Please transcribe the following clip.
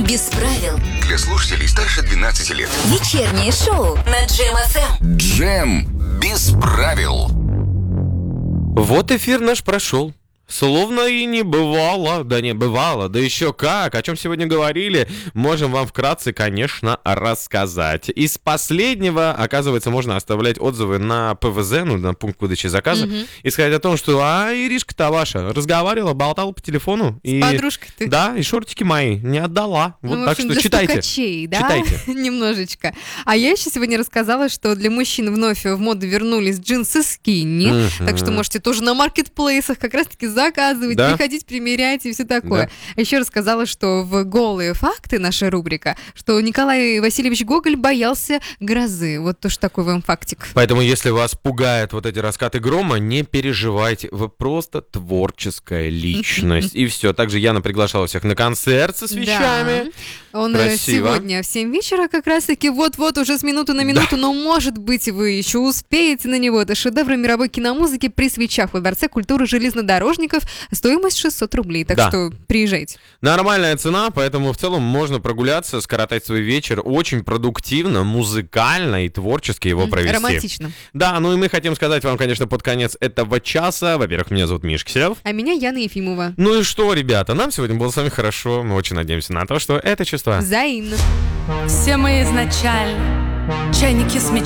Без правил. Для слушателей старше 12 лет. Вечернее шоу на Джем ФМ. Джем без правил. Вот эфир наш прошел. Словно и не бывало, да не бывало, да еще как, о чем сегодня говорили, можем вам вкратце, конечно, рассказать. Из последнего, оказывается, можно оставлять отзывы на ПВЗ, на пункт выдачи заказа, и сказать о том, что Иришка-то ваша разговаривала, болтала по телефону. С подружкой-то. Да, и шортики мои не отдала. Вот, в так общем, что для читайте. стукачей, да? Читайте. Немножечко. А я еще сегодня рассказала, что для мужчин вновь в моду вернулись джинсы скинни, так что можете тоже на маркетплейсах как раз-таки заказывать, Да. приходить, примерять и все такое. Да. А еще рассказала, что в «Голые факты», наша рубрика, что Николай Васильевич Гоголь боялся грозы. Вот тоже такой вам фактик. Поэтому, если вас пугают вот эти раскаты грома, не переживайте, вы просто творческая личность. И все. Также Яна приглашала всех на концерт со свечами. Да. Он Красиво. сегодня в 7 вечера как раз-таки вот-вот уже с минуты на минуту, но может быть вы еще успеете на него. Это шедевр мировой киномузыки при свечах во Дворце культуры железнодорожников. Стоимость 600 рублей, так Да. что приезжайте. Нормальная цена, поэтому в целом можно прогуляться, скоротать свой вечер очень продуктивно, музыкально и творчески его провести. Романтично. Да, ну и мы хотим сказать вам, конечно, под конец этого часа. Во-первых, меня зовут Миша Киселев. А меня Яна Ефимова. Ну и что, ребята, нам сегодня было с вами хорошо. Мы очень надеемся на то, что это чувство Взаимно. Все мы изначально чайники с мечтой.